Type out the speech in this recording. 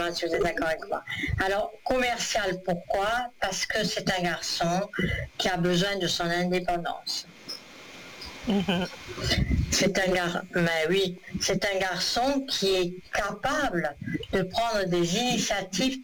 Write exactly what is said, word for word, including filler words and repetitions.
demande si vous êtes d'accord avec moi. Alors, commercial, pourquoi? Parce que c'est un garçon qui a besoin de son indépendance. Mm-hmm. C'est un gar... Mais oui, c'est un garçon qui est capable de prendre des initiatives